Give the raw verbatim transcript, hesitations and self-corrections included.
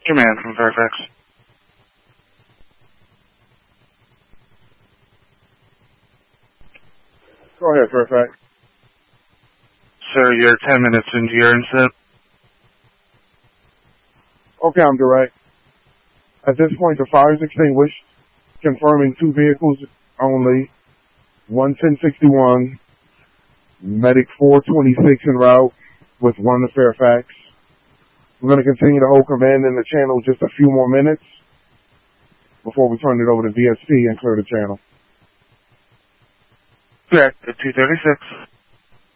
Command from Fairfax. Go ahead, Fairfax. Sir, you're ten minutes into your incident. Okay, I'm direct. At this point, the fire is extinguished, confirming two vehicles only. one ten sixty-one, Medic four twenty-six en route with one to Fairfax. We're going to continue to hold command in the channel just a few more minutes before we turn it over to V S P and clear the channel. Correct, at two thirty-six.